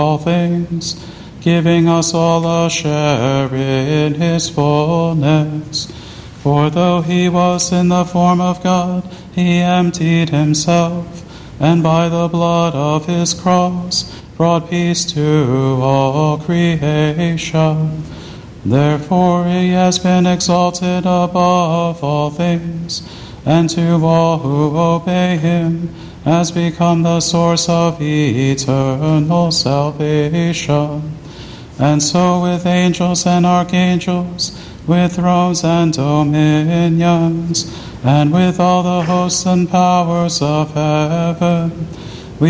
all things, giving us all a share in his fullness. For though he was in the form of God, he emptied himself, and by the blood of his cross brought peace to all creation. Therefore he has been exalted above all things, and to all who obey him has become the source of eternal salvation. And so with angels and archangels, with thrones and dominions, and with all the hosts and powers of heaven,